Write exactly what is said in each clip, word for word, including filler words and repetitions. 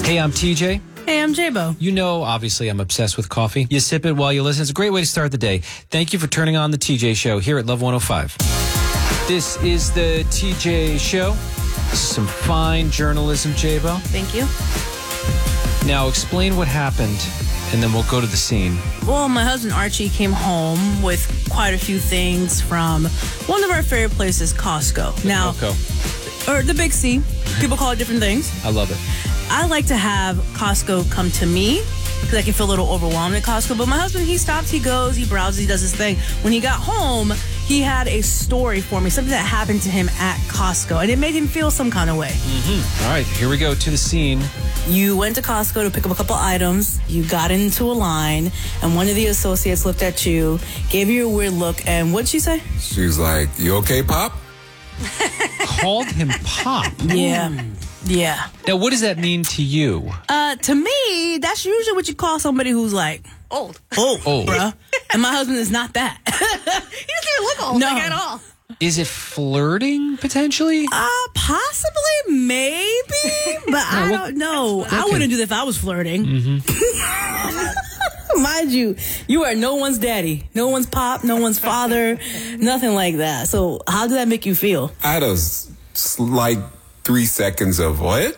Hey, I'm T J. Hey, I'm J-Bo. You know, obviously, I'm obsessed with coffee. You sip it while you listen. It's a great way to start the day. Thank you for turning on the T J Show here at Love one oh five. This is the T J Show. This is some fine journalism, J-Bo. Thank you. Now, explain what happened, and then we'll go to the scene. Well, my husband Archie came home with quite a few things from one of our favorite places, Costco. Now, Costco. or the Big C. People call it different things. I love it. I like to have Costco come to me because I can feel a little overwhelmed at Costco. But my husband, he stops, he goes, he browses, he does his thing. When he got home, he had a story for me, something that happened to him at Costco, and it made him feel some kind of way. Mm-hmm. All right, here we go to the scene. You went to Costco to pick up a couple items. You got into a line, and one of the associates looked at you, gave you a weird look, and what'd she say? She was like, "You okay, Pop?" Called him Pop. Yeah. Yeah. Now, what does that mean to you? Uh, to me, that's usually what you call somebody who's like old. Old, Old. bruh. And my husband is not that. He doesn't even look old No. like, at all. Is it flirting, potentially? Uh, possibly, maybe, but I what- don't know. I okay. wouldn't do that if I was flirting. Mm-hmm. Mind you, you are no one's daddy, no one's pop, no one's father, nothing like that. So how did that make you feel? I had a s- slight three seconds of what?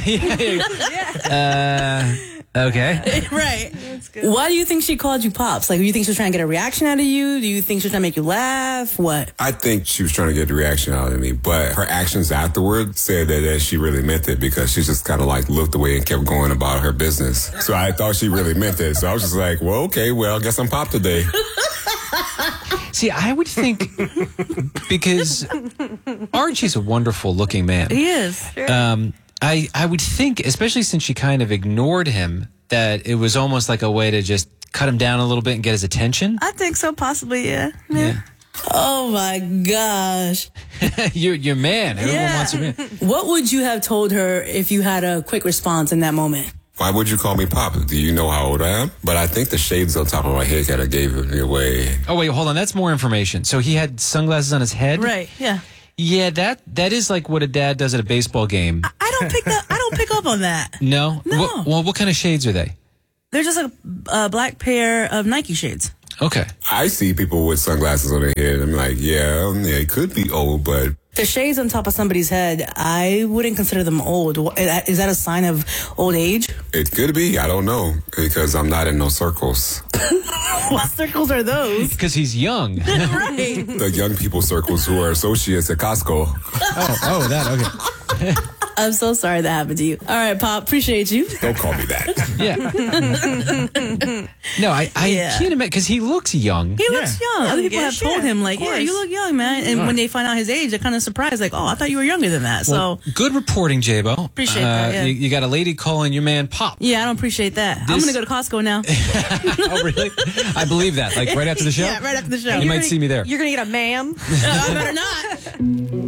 uh, okay. Right. Why do you think she called you pops? Like, do you think she was trying to get a reaction out of you? Do you think she was trying to make you laugh? What? I think she was trying to get the reaction out of me, but her actions afterwards said that, that she really meant it because she just kind of like looked away and kept going about her business. So I thought she really meant it. So I was just like, well, okay, well, I guess I'm Pop today. See, I would think because Archie's a wonderful looking man. He is. Um, I, I would think, especially since she kind of ignored him, that it was almost like a way to just cut him down a little bit and get his attention. I think so, possibly, yeah. Yeah. Oh, my gosh. you're, you're man. Everyone Yeah. wants a man. What would you have told her if you had a quick response in that moment? Why would you call me Pop? Do you know how old I am? But I think the shades on top of my head kind of gave it away. Oh, wait, hold on. That's more information. So he had sunglasses on his head? Right, yeah. Yeah, that that is like what a dad does at a baseball game. I, I don't pick that. I don't pick up on that. No? No. What, well, what kind of shades are they? They're just a, a black pair of Nike shades. Okay. I see people with sunglasses on their head. I'm like, yeah, um, yeah, it could be old, but The shades on top of somebody's head, I wouldn't consider them old. Wha- Is that a sign of old age? it could be. I don't know because I'm not in no circles. What circles are those? Because he's young. Right. The young people circles who are associates at Costco. oh, oh, that, okay. I'm so sorry that happened to you. All right, Pop, appreciate you. Don't call me that. Yeah. No, I, I Yeah. can't imagine, because he looks young. He looks young. Other people Yeah, have sure, told him, like, of yeah, course. you look young, man. And when they find out his age, they're kind of surprised, like, oh, I thought you were younger than that. Well, So, good reporting, J-Bo. Appreciate that, yeah. You, you got a lady calling your man Pop. yeah, I don't appreciate that. I'm This- going to go to Costco now. Oh, really? I believe that. Like, right after the show? Yeah, right after the show. You You're might gonna- see me there. You're going to get a man? I better not.